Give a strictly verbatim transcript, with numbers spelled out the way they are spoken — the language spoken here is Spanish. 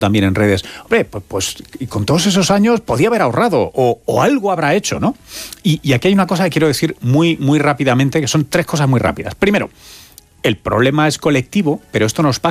también en redes, hombre, pues, pues y con todos esos años podía haber ahorrado o, o algo habrá hecho, ¿no? Y, y aquí hay una cosa que quiero decir muy, muy rápidamente, que son tres cosas muy rápidas. Primero, el problema es colectivo, pero esto nos pasa